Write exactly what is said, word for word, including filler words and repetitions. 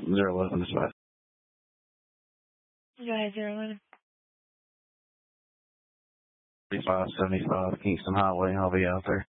zero eleven dispatch. Go ahead, zero eleven. five seventy-five Kingston Highway. I'll be out there.